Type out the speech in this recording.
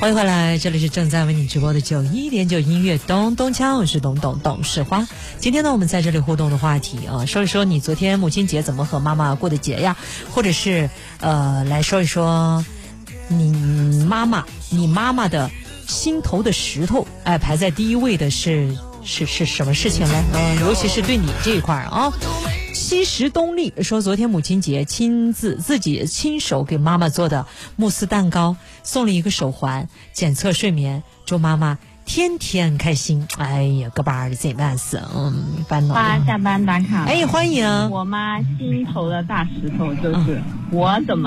欢迎回来，这里是正在为你直播的91.9音乐咚咚锵，我是董事花。今天呢，我们在这里互动的话题说一说你昨天母亲节怎么和妈妈过的节呀，或者是来说一说你妈妈的心头的石头，排在第一位的是什么事情呢？尤其是对你这一块啊。西石东丽说，昨天母亲节自己亲手给妈妈做的慕斯蛋糕，送了一个手环，检测睡眠，祝妈妈天天开心。哎呀，个把儿子办死，烦恼。 下班打卡。 欢迎。 我妈心头的大石头就是我怎么